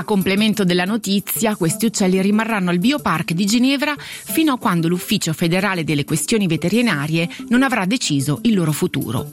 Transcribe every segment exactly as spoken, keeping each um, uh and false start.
complemento della notizia, questi uccelli rimarranno al Biopark di Ginevra fino a quando l'Ufficio federale delle questioni veterinarie non avrà deciso il loro futuro.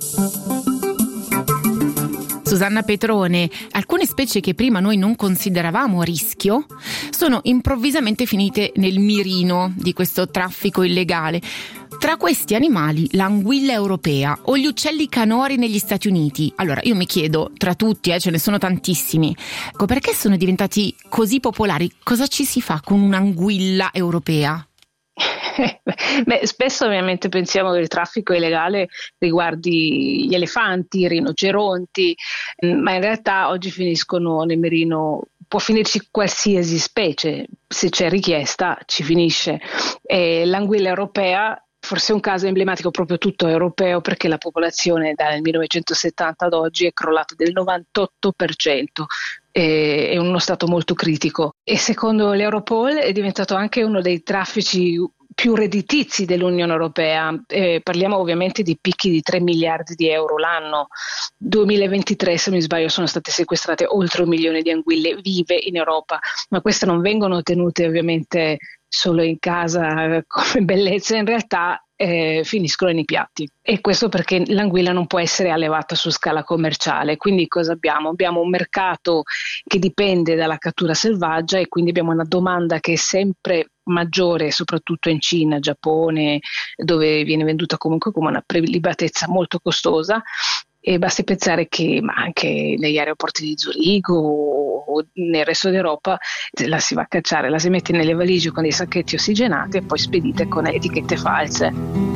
Susanna Petrone, alcune specie che prima noi non consideravamo a rischio sono improvvisamente finite nel mirino di questo traffico illegale. Tra questi animali l'anguilla europea o gli uccelli canori negli Stati Uniti. Allora io mi chiedo, tra tutti, eh, ce ne sono tantissimi, ecco, perché sono diventati così popolari? Cosa ci si fa con un'anguilla europea? Beh, spesso ovviamente pensiamo che il traffico illegale riguardi gli elefanti, i rinoceronti, ma in realtà oggi finiscono nel mirino, può finirci qualsiasi specie, se c'è richiesta ci finisce. E l'anguilla europea forse è un caso emblematico proprio tutto europeo, perché la popolazione dal millenovecentosettanta ad oggi è crollata del novantotto per cento. È in uno stato molto critico e secondo l'Europol è diventato anche uno dei traffici più redditizi dell'Unione Europea. Eh, parliamo ovviamente di picchi di tre miliardi di euro l'anno. duemilaventitré, se non mi sbaglio, sono state sequestrate oltre un milione di anguille vive in Europa, ma queste non vengono tenute ovviamente solo in casa come bellezza, in realtà eh, finiscono nei piatti, e questo perché l'anguilla non può essere allevata su scala commerciale. Quindi cosa abbiamo? Abbiamo un mercato che dipende dalla cattura selvaggia e quindi abbiamo una domanda che è sempre maggiore, soprattutto in Cina, Giappone, dove viene venduta comunque come una prelibatezza molto costosa. E basti pensare che ma anche negli aeroporti di Zurigo o nel resto d'Europa la si va a cacciare, la si mette nelle valigie con dei sacchetti ossigenati e poi spedite con etichette false.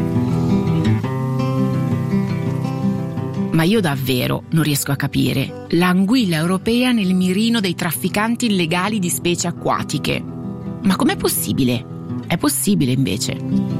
Ma io davvero non riesco a capire l'anguilla europea nel mirino dei trafficanti illegali di specie acquatiche. Ma com'è possibile? È possibile invece.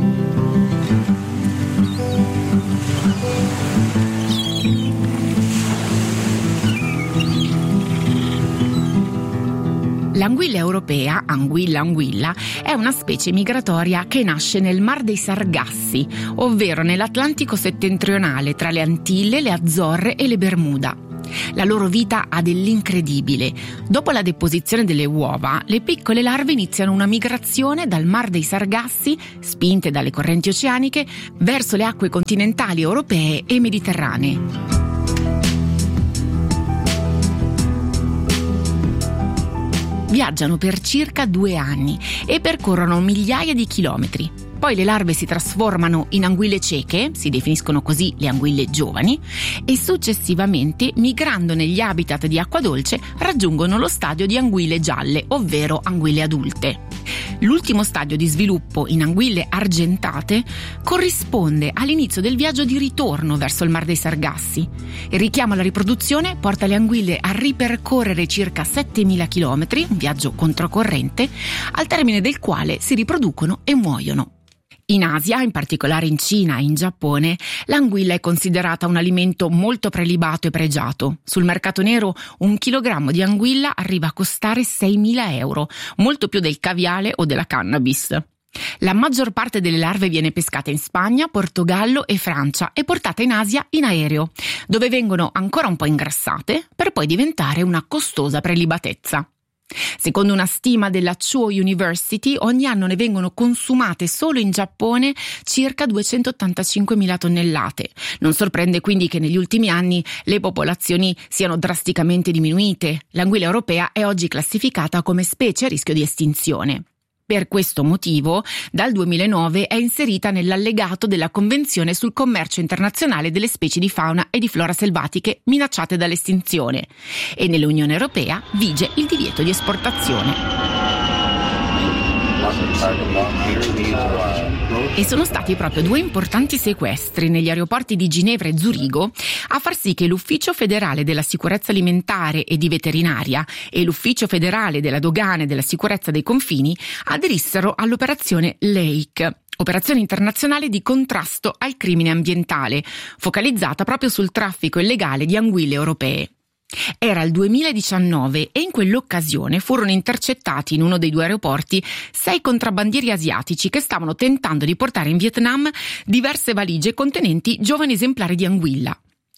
L'anguilla europea, anguilla anguilla, è una specie migratoria che nasce nel Mar dei Sargassi, ovvero nell'Atlantico settentrionale tra le Antille, le Azzorre e le Bermuda. La loro vita ha dell'incredibile. Dopo la deposizione delle uova, le piccole larve iniziano una migrazione dal Mar dei Sargassi, spinte dalle correnti oceaniche, verso le acque continentali europee e mediterranee. Viaggiano per circa due anni e percorrono migliaia di chilometri. Poi le larve si trasformano in anguille cieche, si definiscono così le anguille giovani, e successivamente, migrando negli habitat di acqua dolce, raggiungono lo stadio di anguille gialle, ovvero anguille adulte. L'ultimo stadio di sviluppo in anguille argentate corrisponde all'inizio del viaggio di ritorno verso il Mar dei Sargassi. Il richiamo alla riproduzione porta le anguille a ripercorrere circa settemila chilometri, un viaggio controcorrente, al termine del quale si riproducono e muoiono. In Asia, in particolare in Cina e in Giappone, l'anguilla è considerata un alimento molto prelibato e pregiato. Sul mercato nero un chilogrammo di anguilla arriva a costare seimila euro, molto più del caviale o della cannabis. La maggior parte delle larve viene pescata in Spagna, Portogallo e Francia e portata in Asia in aereo, dove vengono ancora un po' ingrassate per poi diventare una costosa prelibatezza. Secondo una stima della Chuo University, ogni anno ne vengono consumate solo in Giappone circa duecentottantacinquemila tonnellate. Non sorprende quindi che negli ultimi anni le popolazioni siano drasticamente diminuite. L'anguilla europea è oggi classificata come specie a rischio di estinzione. Per questo motivo, dal duemilanove è inserita nell'allegato della Convenzione sul commercio internazionale delle specie di fauna e di flora selvatiche minacciate dall'estinzione, e nell'Unione Europea vige il divieto di esportazione. E sono stati proprio due importanti sequestri negli aeroporti di Ginevra e Zurigo a far sì che l'Ufficio federale della sicurezza alimentare e di veterinaria e l'Ufficio federale della dogana e della sicurezza dei confini aderissero all'operazione Lake, operazione internazionale di contrasto al crimine ambientale, focalizzata proprio sul traffico illegale di anguille europee. Era il duemiladiciannove e in quell'occasione furono intercettati in uno dei due aeroporti sei contrabbandieri asiatici che stavano tentando di portare in Vietnam diverse valigie contenenti giovani esemplari di anguilla.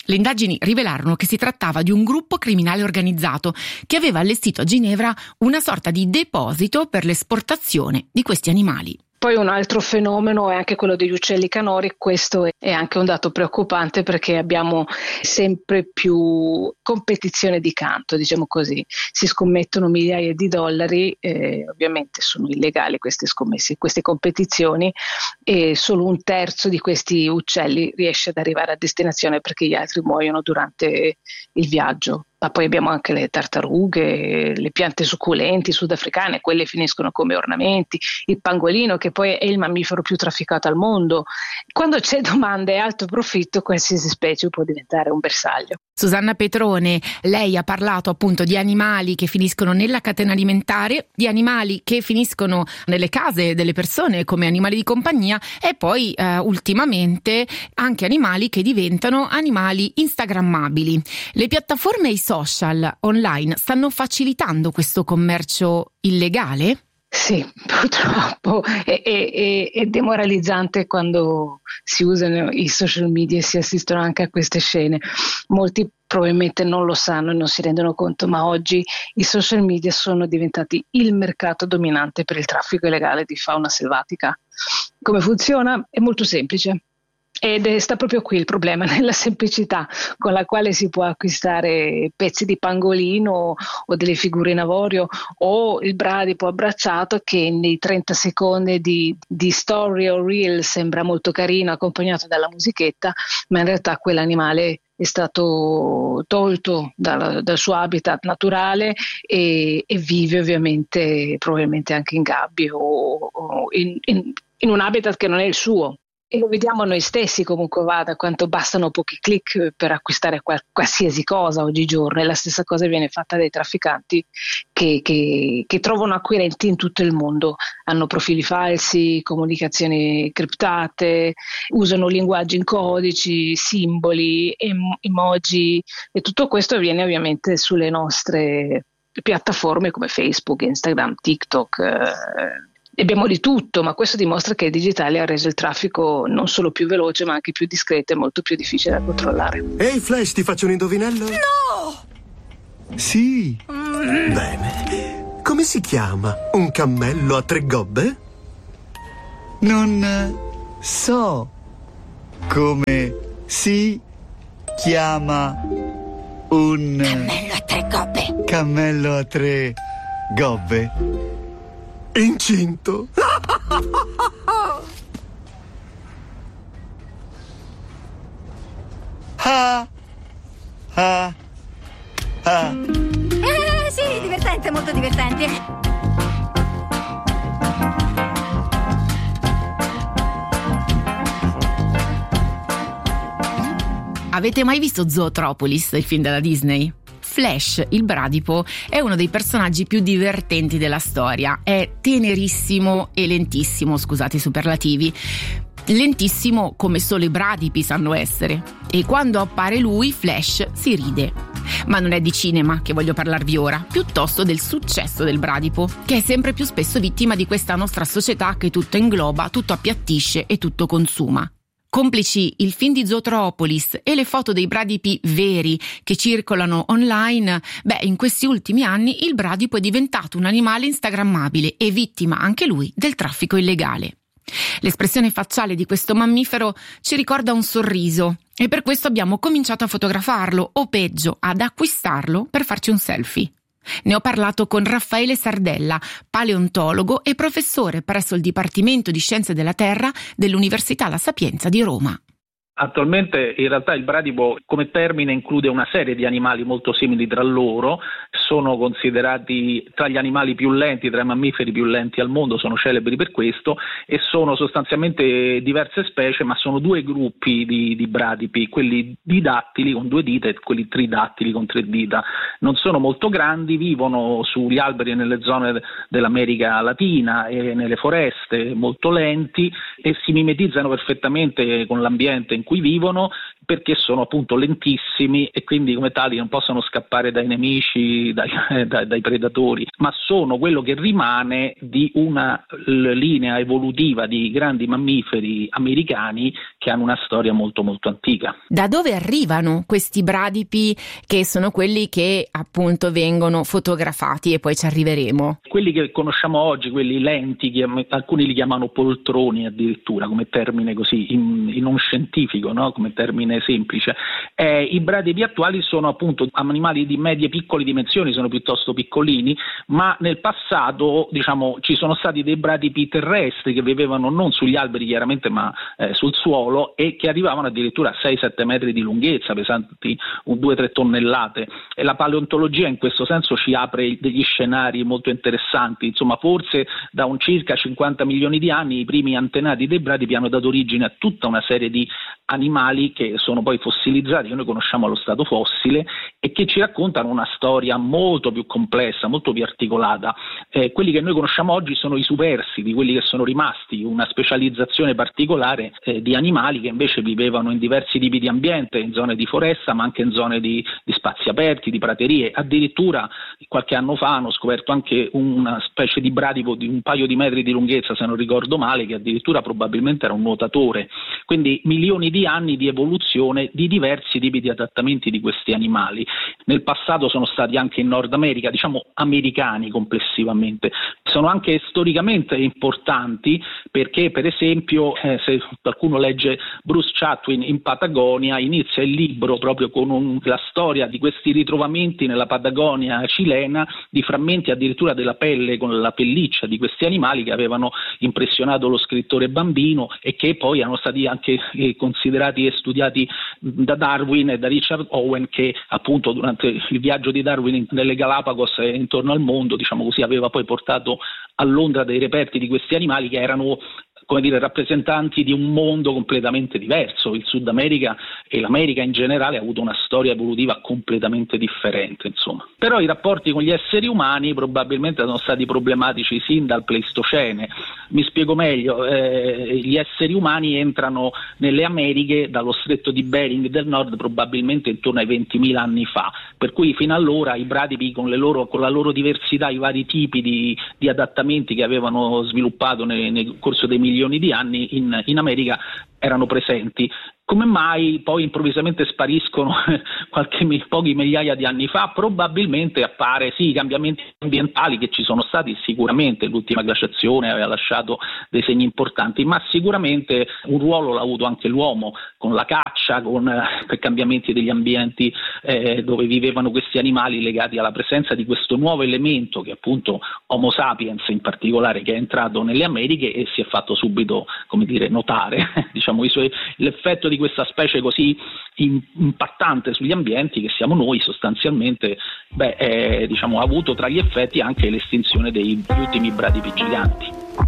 Le indagini rivelarono che si trattava di un gruppo criminale organizzato che aveva allestito a Ginevra una sorta di deposito per l'esportazione di questi animali. Poi un altro fenomeno è anche quello degli uccelli canori. Questo è anche un dato preoccupante perché abbiamo sempre più competizione di canto, diciamo così. Si scommettono migliaia di dollari, eh, ovviamente sono illegali queste scommesse, queste competizioni, e solo un terzo di questi uccelli riesce ad arrivare a destinazione perché gli altri muoiono durante il viaggio. Ma poi abbiamo anche le tartarughe, le piante succulenti sudafricane, quelle finiscono come ornamenti, il pangolino che poi è il mammifero più trafficato al mondo. Quando c'è domanda e alto profitto, qualsiasi specie può diventare un bersaglio. Susanna Petrone, lei ha parlato appunto di animali che finiscono nella catena alimentare, di animali che finiscono nelle case delle persone come animali di compagnia e poi eh, ultimamente anche animali che diventano animali instagrammabili. Le piattaforme e i social online stanno facilitando questo commercio illegale? Sì, purtroppo è, è, è demoralizzante quando si usano i social media e si assistono anche a queste scene. Molti probabilmente non lo sanno e non si rendono conto, ma oggi i social media sono diventati il mercato dominante per il traffico illegale di fauna selvatica. Come funziona? È molto semplice. Ed è, sta proprio qui il problema, nella semplicità con la quale si può acquistare pezzi di pangolino o delle figure in avorio o il bradipo abbracciato che nei trenta secondi di, di story o reel sembra molto carino accompagnato dalla musichetta, ma in realtà quell'animale è stato tolto dal, dal suo habitat naturale e, e vive ovviamente probabilmente anche in gabbie o, o in, in, in un habitat che non è il suo. E lo vediamo noi stessi comunque vada, quanto bastano pochi click per acquistare qual- qualsiasi cosa oggigiorno, e la stessa cosa viene fatta dai trafficanti che, che, che trovano acquirenti in tutto il mondo, hanno profili falsi, comunicazioni criptate, usano linguaggi in codici, simboli, em- emoji, e tutto questo avviene ovviamente sulle nostre piattaforme come Facebook, Instagram, TikTok. Eh, Abbiamo di tutto, ma questo dimostra che il digitale ha reso il traffico non solo più veloce, ma anche più discreto e molto più difficile da controllare. Ehi Flash, ti faccio un indovinello? No! Sì. Mm. Bene. Come si chiama un cammello a tre gobbe? Non so come si chiama un Cammello a tre gobbe. cammello a tre gobbe. Incinto. Ah, ah, ah. Eh sì, divertente, molto divertente. Avete mai visto Zootropolis, il film della Disney? Flash, il bradipo, è uno dei personaggi più divertenti della storia. È tenerissimo e lentissimo, scusate i superlativi. Lentissimo come solo i bradipi sanno essere. E quando appare lui, Flash, si ride. Ma non è di cinema che voglio parlarvi ora, piuttosto del successo del bradipo, che è sempre più spesso vittima di questa nostra società che tutto ingloba, tutto appiattisce e tutto consuma. Complici il film di Zootropolis e le foto dei bradipi veri che circolano online, beh, in questi ultimi anni il bradipo è diventato un animale instagrammabile e vittima anche lui del traffico illegale. L'espressione facciale di questo mammifero ci ricorda un sorriso e per questo abbiamo cominciato a fotografarlo o peggio ad acquistarlo per farci un selfie. Ne ho parlato con Raffaele Sardella, paleontologo e professore presso il Dipartimento di Scienze della Terra dell'Università La Sapienza di Roma. Attualmente in realtà il bradipo come termine include una serie di animali molto simili tra loro, sono considerati tra gli animali più lenti, tra i mammiferi più lenti al mondo, sono celebri per questo e sono sostanzialmente diverse specie, ma sono due gruppi di, di bradipi, quelli didattili con due dita e quelli tridattili con tre dita. Non sono molto grandi, vivono sugli alberi nelle zone dell'America Latina e nelle foreste, molto lenti e si mimetizzano perfettamente con l'ambiente in cui vivono, perché sono appunto lentissimi e quindi come tali non possono scappare dai nemici, dai, dai, dai predatori, ma sono quello che rimane di una linea evolutiva di grandi mammiferi americani che hanno una storia molto molto antica. Da dove arrivano questi bradipi, che sono quelli che appunto vengono fotografati, e poi ci arriveremo? Quelli che conosciamo oggi, quelli lenti, che alcuni li chiamano poltroni addirittura, come termine così in, in non scientifico, no? Come termine semplice. Eh, I bradipi attuali sono appunto animali di medie piccole dimensioni, sono piuttosto piccolini, ma nel passato diciamo ci sono stati dei bradipi terrestri che vivevano non sugli alberi chiaramente, ma eh, sul suolo, e che arrivavano addirittura a sei sette metri di lunghezza, pesanti due tre tonnellate. E la paleontologia in questo senso ci apre degli scenari molto interessanti. Insomma, forse da un circa cinquanta milioni di anni i primi antenati dei bradipi hanno dato origine a tutta una serie di animali che sono poi fossilizzati, che noi conosciamo allo stato fossile, e che ci raccontano una storia molto più complessa, molto più articolata. Eh, quelli che noi conosciamo oggi sono i superstiti, quelli che sono rimasti, una specializzazione particolare eh, di animali che invece vivevano in diversi tipi di ambiente, in zone di foresta, ma anche in zone di, di spazi aperti, di praterie. Addirittura qualche anno fa hanno scoperto anche una specie di bradipo di un paio di metri di lunghezza, se non ricordo male, che addirittura probabilmente era un nuotatore. Quindi milioni di anni di evoluzione di diversi tipi di adattamenti di questi animali. Nel passato sono stati anche in Nord America, diciamo americani complessivamente. Sono anche storicamente importanti perché, per esempio, eh, se qualcuno legge Bruce Chatwin in Patagonia, inizia il libro proprio con un, la storia di questi ritrovamenti nella Patagonia cilena di frammenti addirittura della pelle, con la pelliccia di questi animali, che avevano impressionato lo scrittore bambino e che poi erano stati anche eh, considerati e studiati da Darwin e da Richard Owen, che appunto durante il viaggio di Darwin nelle Galapagos e intorno al mondo, diciamo così, aveva poi portato a Londra dei reperti di questi animali che erano, come dire, rappresentanti di un mondo completamente diverso. Il Sud America e l'America in generale ha avuto una storia evolutiva completamente differente, insomma. Però i rapporti con gli esseri umani probabilmente sono stati problematici sin dal Pleistocene. Mi spiego meglio, eh, gli esseri umani entrano nelle Americhe dallo stretto di Bering del Nord probabilmente intorno ai ventimila anni fa, per cui fino allora i bradipi con, le loro, con la loro diversità, i vari tipi di, di adattamenti che avevano sviluppato nel, nel corso dei milioni di anni in, in America erano presenti. Come mai poi improvvisamente spariscono qualche pochi migliaia di anni fa? Probabilmente appare sì i cambiamenti ambientali che ci sono stati, sicuramente l'ultima glaciazione aveva lasciato dei segni importanti, ma sicuramente un ruolo l'ha avuto anche l'uomo con la caccia, con eh, cambiamenti degli ambienti eh, dove vivevano questi animali, legati alla presenza di questo nuovo elemento che è appunto Homo sapiens in particolare, che è entrato nelle Americhe e si è fatto subito, come dire, notare diciamo i suoi, l'effetto di questa specie così impattante sugli ambienti che siamo noi sostanzialmente, beh, eh, diciamo, ha avuto tra gli effetti anche l'estinzione degli ultimi bradipi giganti.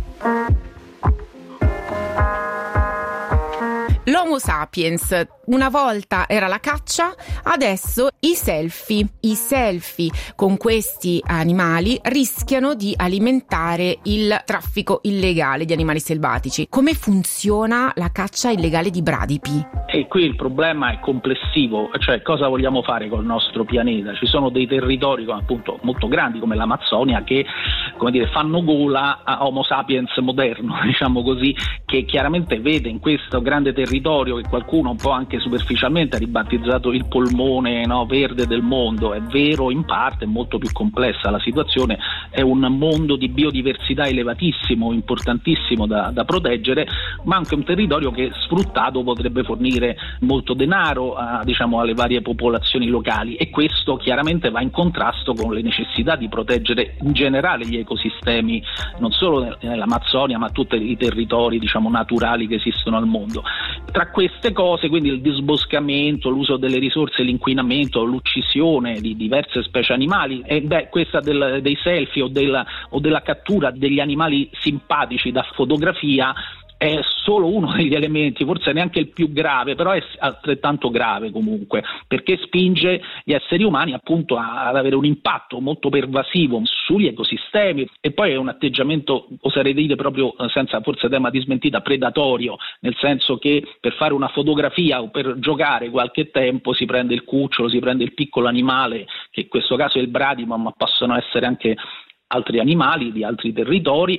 L'Homo sapiens una volta era la caccia, adesso i selfie. I selfie con questi animali rischiano di alimentare il traffico illegale di animali selvatici. Come funziona la caccia illegale di bradipi? E qui il problema è complessivo, cioè cosa vogliamo fare col nostro pianeta? Ci sono dei territori appunto molto grandi come l'Amazzonia che, come dire, fanno gola a Homo sapiens moderno, diciamo così, che chiaramente vede in questo grande territorio che qualcuno un po' anche superficialmente ha ribattezzato il polmone, no, verde del mondo. È vero, in parte è molto più complessa la situazione, è un mondo di biodiversità elevatissimo, importantissimo da, da proteggere, ma anche un territorio che sfruttato potrebbe fornire molto denaro a, diciamo, alle varie popolazioni locali, e questo chiaramente va in contrasto con le necessità di proteggere in generale gli ecosistemi, non solo nell'Amazzonia ma tutti i territori, diciamo, naturali che esistono al mondo. Tra queste cose, quindi, il disboscamento, l'uso delle risorse, l'inquinamento, l'uccisione di diverse specie animali, e beh, questa del, dei selfie o della, o della cattura degli animali simpatici da fotografia è solo uno degli elementi, forse neanche il più grave, però è altrettanto grave comunque, perché spinge gli esseri umani appunto ad avere un impatto molto pervasivo sugli ecosistemi, e poi è un atteggiamento, oserei dire proprio senza forse tema di smentita, predatorio, nel senso che per fare una fotografia o per giocare qualche tempo si prende il cucciolo, si prende il piccolo animale, che in questo caso è il bradimo, ma possono essere anche altri animali di altri territori,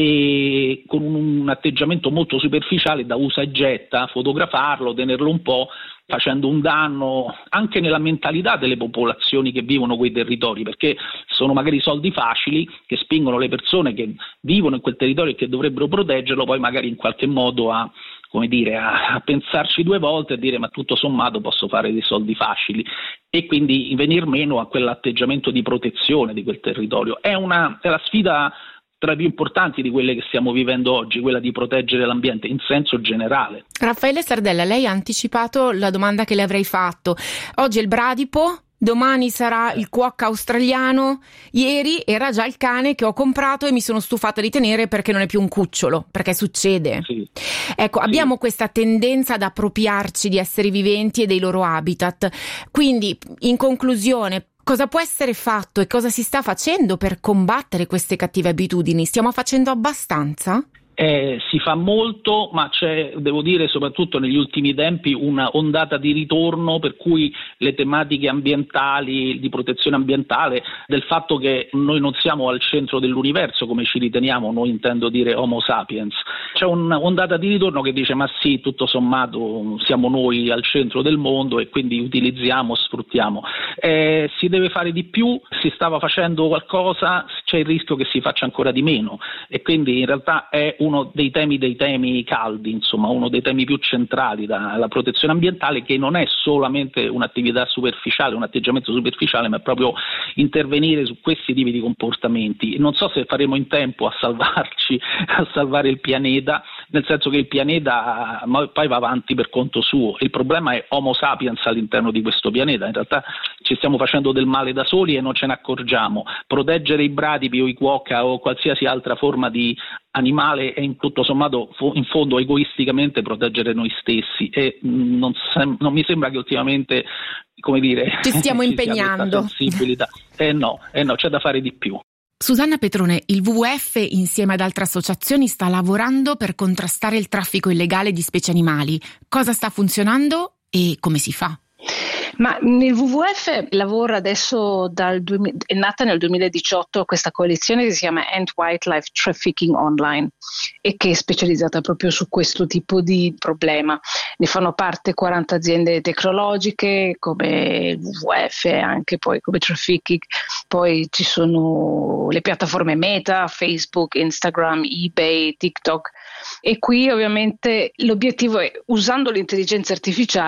e con un, un atteggiamento molto superficiale da usa e getta, fotografarlo, tenerlo un po', facendo un danno anche nella mentalità delle popolazioni che vivono quei territori, perché sono magari soldi facili che spingono le persone che vivono in quel territorio e che dovrebbero proteggerlo poi magari in qualche modo a, come dire, a, a pensarci due volte e dire ma tutto sommato posso fare dei soldi facili, e quindi venir meno a quell'atteggiamento di protezione di quel territorio. È una è la sfida tra le più importanti di quelle che stiamo vivendo oggi, quella di proteggere l'ambiente in senso generale. Raffaele Sardella, lei ha anticipato la domanda che le avrei fatto. Oggi è il bradipo, domani sarà il quokka australiano, ieri era già il cane che ho comprato e mi sono stufata di tenere perché non è più un cucciolo, perché succede. Sì. Ecco, sì. Abbiamo questa tendenza ad appropriarci di esseri viventi e dei loro habitat. Quindi, in conclusione, cosa può essere fatto e cosa si sta facendo per combattere queste cattive abitudini? Stiamo facendo abbastanza? Eh, si fa molto, ma c'è, devo dire, soprattutto negli ultimi tempi una ondata di ritorno, per cui le tematiche ambientali, di protezione ambientale, del fatto che noi non siamo al centro dell'universo come ci riteniamo, noi intendo dire Homo sapiens. C'è un'ondata di ritorno che dice ma sì, tutto sommato siamo noi al centro del mondo e quindi utilizziamo, sfruttiamo. Eh, si deve fare di più, si stava facendo qualcosa, c'è il rischio che si faccia ancora di meno, e quindi in realtà è uno dei temi dei temi caldi, insomma uno dei temi più centrali dalla protezione ambientale, che non è solamente un'attività superficiale, un atteggiamento superficiale, ma è proprio intervenire su questi tipi di comportamenti. Non so se faremo in tempo a salvarci, a salvare il pianeta, nel senso che il pianeta poi va avanti per conto suo. Il problema è Homo sapiens all'interno di questo pianeta, in realtà ci stiamo facendo del male da soli e non ce ne accorgiamo. Proteggere i bradipi o i quokka o qualsiasi altra forma di animale è in tutto sommato in fondo egoisticamente proteggere noi stessi, e non, sem- non mi sembra che ultimamente, come dire, ci stiamo ci impegnando. Sensibilità. Eh no, eh no, c'è da fare di più. Susanna Petrone, il W W F insieme ad altre associazioni sta lavorando per contrastare il traffico illegale di specie animali. Cosa sta funzionando e come si fa? Ma il W W F lavora adesso, dal duemila, è nata nel duemiladiciotto questa coalizione che si chiama End Wildlife Trafficking Online e che è specializzata proprio su questo tipo di problema. Ne fanno parte quaranta aziende tecnologiche come il W W F, anche poi come Trafficking, poi ci sono le piattaforme Meta, Facebook, Instagram, eBay, TikTok, e qui ovviamente l'obiettivo è, usando l'intelligenza artificiale,